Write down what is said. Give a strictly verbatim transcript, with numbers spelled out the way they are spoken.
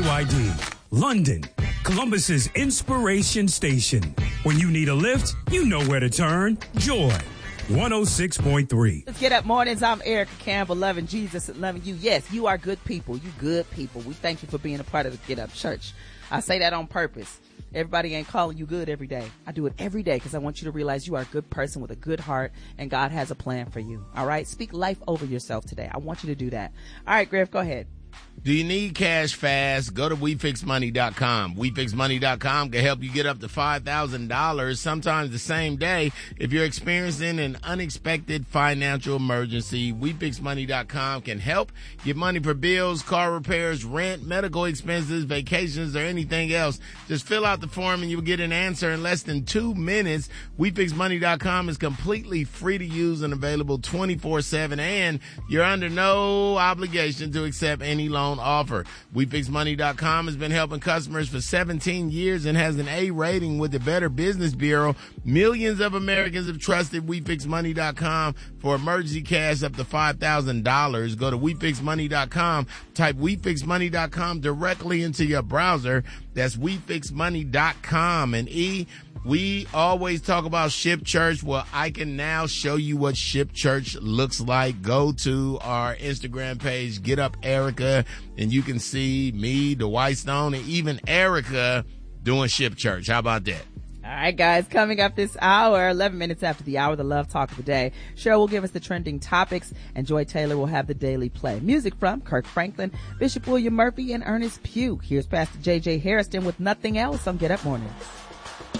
I D. London, Columbus's inspiration station. When you need a lift, you know where to turn. Joy, one oh six point three. Let's Get Up Mornings. I'm Erica Campbell, loving Jesus and loving you. Yes, you are good people. You good people. We thank you for being a part of the Get Up Church. I say that on purpose. Everybody ain't calling you good every day. I do it every day because I want you to realize you are a good person with a good heart and God has a plan for you. All right? Speak life over yourself today. I want you to do that. All right, Griff, go ahead. Do you need cash fast? Go to we fix money dot com. we fix money dot com can help you get up to five thousand dollars, sometimes the same day. If you're experiencing an unexpected financial emergency, we fix money dot com can help. Get money for bills, car repairs, rent, medical expenses, vacations, or anything else. Just fill out the form and you'll get an answer in less than two minutes. we fix money dot com is completely free to use and available twenty-four seven, and you're under no obligation to accept any loan offer. we fix money dot com has been helping customers for seventeen years and has an A rating with the Better Business Bureau. Millions of Americans have trusted we fix money dot com for emergency cash up to five thousand dollars. Go to we fix money dot com, type we fix money dot com directly into your browser. That's we fix money dot com. And E, we always talk about Ship Church. Well, I can now show you what Ship Church looks like. Go to our Instagram page, Get Up Erica, and you can see me, Dwight Stone, and even Erica doing Ship Church. How about that? All right, guys, coming up this hour, eleven minutes after the hour, the Love Talk of the Day. Cheryl will give us the trending topics, and Joy Taylor will have the Daily Play. Music from Kirk Franklin, Bishop William Murphy, and Ernest Pugh. Here's Pastor J J Harrison with Nothing Else on Get Up Mornings.